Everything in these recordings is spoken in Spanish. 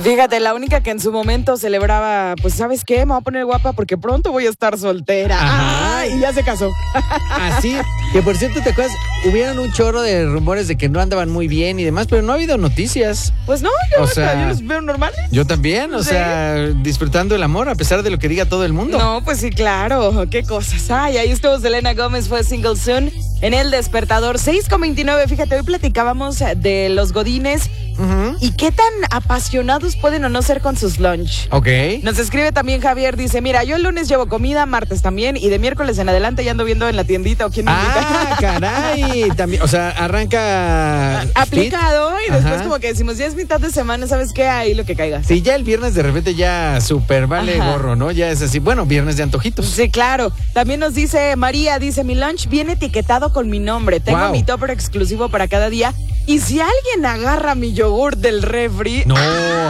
Fíjate, la única que en su momento celebraba, pues, ¿sabes qué? Me voy a poner guapa porque pronto voy a estar soltera. Ajá. Y ya se casó. Así, que por cierto, ¿te acuerdas? Hubieron un chorro de rumores de que no andaban muy bien y demás, pero no ha habido noticias. Pues no, yo los veo normales. Yo también, o sea, disfrutando el amor a pesar de lo que diga todo el mundo. No, pues sí, claro, qué cosas. Ay, ahí estuvo Selena Gómez, fue single soon en El Despertador, 6:29. Fíjate, hoy platicábamos de los godines y qué tan apasionados pueden o no ser con sus lunch. Ok. Nos escribe también Javier, dice, mira, yo el lunes llevo comida, martes también, y de miércoles en adelante ya ando viendo en la tiendita o quién me invita. Ah, caray. También, o sea, arranca aplicado fit. Y después Ajá. como que decimos, ya es mitad de semana, ¿sabes qué? Ahí lo que caiga. Sí, ya el viernes de repente ya súper vale gorro, ¿no? Ya es así, bueno, viernes de antojitos. Sí, claro. También nos dice María, dice, mi lunch viene etiquetado con mi nombre. Tengo mi topper exclusivo para cada día. Y si alguien agarra mi yogur del refri, No.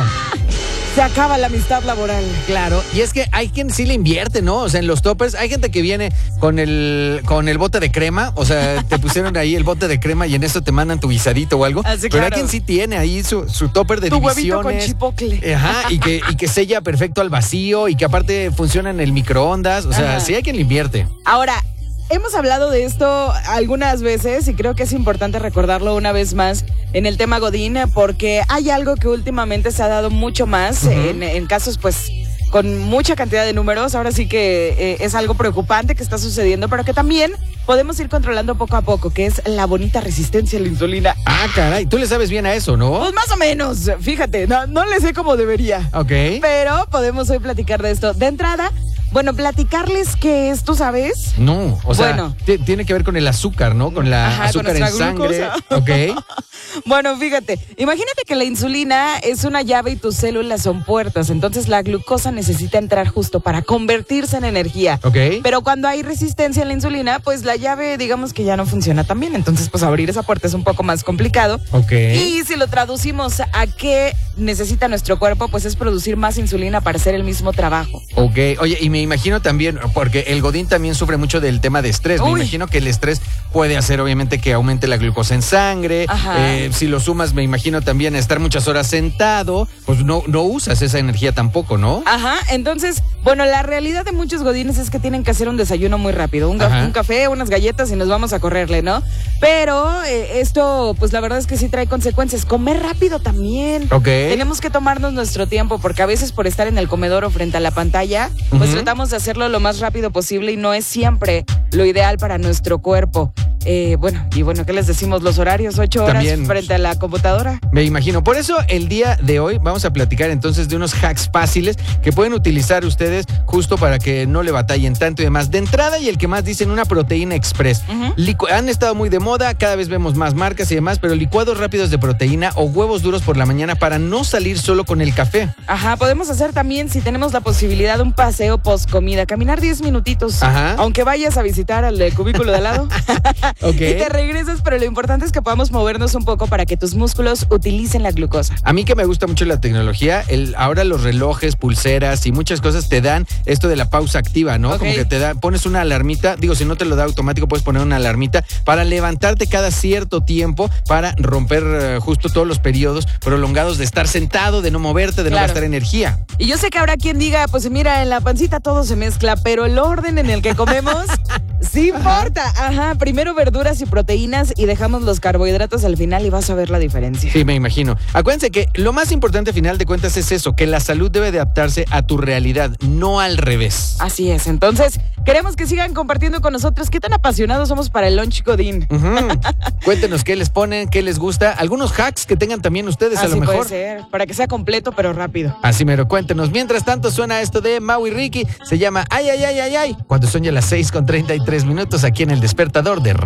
se acaba la amistad laboral. Claro, y es que hay quien sí le invierte, ¿no? O sea, en los toppers hay gente que viene con el bote de crema, o sea, te pusieron ahí el bote de crema y en eso te mandan tu guisadito o algo. Así, pero claro. hay quien sí tiene ahí su topper de tu divisiones. huevito con chipotle. Ajá, y que sella perfecto al vacío y que aparte funciona en el microondas, o sea, sí hay quien le invierte. Ahora, hemos hablado de esto algunas veces y creo que es importante recordarlo una vez más en el tema Godín, porque hay algo que últimamente se ha dado mucho más en casos, pues, con mucha cantidad de números. Ahora sí que es algo preocupante que está sucediendo, pero que también podemos ir controlando poco a poco, que es la bonita resistencia a la insulina. Ah, caray, tú le sabes bien a eso, ¿no? Pues más o menos, fíjate, no le sé como debería. Ok. Pero podemos hoy platicar de esto. De entrada, bueno, platicarles qué es, ¿tú sabes? No, o sea, bueno, tiene que ver con el azúcar, ¿no? Con la azúcar con en sangre. glucosa. Ok. Bueno, fíjate, imagínate que la insulina es una llave y tus células son puertas, entonces la glucosa necesita entrar justo para convertirse en energía. Ok. Pero cuando hay resistencia a la insulina, pues la llave digamos que ya no funciona tan bien, entonces pues abrir esa puerta es un poco más complicado. Ok. Y si lo traducimos a qué necesita nuestro cuerpo, pues es producir más insulina para hacer el mismo trabajo. Ok, oye, y me imagino también, porque el godín también sufre mucho del tema de estrés. Uy. Me imagino que el estrés puede hacer obviamente que aumente la glucosa en sangre. Si lo sumas, me imagino también estar muchas horas sentado, pues no usas esa energía tampoco, ¿no? Ajá, entonces, bueno, la realidad de muchos godines es que tienen que hacer un desayuno muy rápido, un café, unas galletas y nos vamos a correrle, ¿no? Pero esto, pues la verdad es que sí trae consecuencias. Comer rápido también. Ok. Tenemos que tomarnos nuestro tiempo porque a veces por estar en el comedor o frente a la pantalla, pues tratamos de hacerlo lo más rápido posible y no es siempre lo ideal para nuestro cuerpo. Bueno, ¿qué les decimos? Los horarios, 8 horas también frente a la computadora. Me imagino. Por eso el día de hoy vamos a platicar entonces de unos hacks fáciles que pueden utilizar ustedes justo para que no le batallen tanto y demás. De entrada, y el que más dicen, una proteína express. Han estado muy de moda, cada vez vemos más marcas y demás, pero licuados rápidos de proteína o huevos duros por la mañana para no salir solo con el café. Ajá, podemos hacer también, si tenemos la posibilidad, un paseo post comida, caminar 10 minutitos. Ajá. Aunque vayas a visitar al cubículo de al lado. Ok. Y te regresas, pero lo importante es que podamos movernos un poco para que tus músculos utilicen la glucosa. A mí que me gusta mucho la tecnología, ahora los relojes, pulseras y muchas cosas te dan esto de la pausa activa, ¿no? Ok. Como que pones una alarmita, digo, si no te lo da automático, puedes poner una alarmita para levantarte cada cierto tiempo para romper justo todos los periodos prolongados de estar sentado, de no moverte, de no gastar energía. Y yo sé que habrá quien diga, pues mira, en la pancita todo se mezcla, pero el orden en el que comemos sí importa. Ajá, primero verduras y proteínas y dejamos los carbohidratos al final y vas a ver la diferencia. Sí, me imagino. Acuérdense que lo más importante a final de cuentas es eso, que la salud debe de adaptarse a tu realidad, no al revés. Así es, entonces queremos que sigan compartiendo con nosotros qué tan apasionados somos para el lunch godín. Cuéntenos qué les ponen, qué les gusta, algunos hacks que tengan también ustedes a lo mejor. Puede ser, para que sea completo pero rápido. Así mero, cuéntenos. Mientras tanto suena esto de Mau y Ricky, se llama Ay, ay, ay, ay, ay, cuando son ya las 6:33 aquí en El Despertador de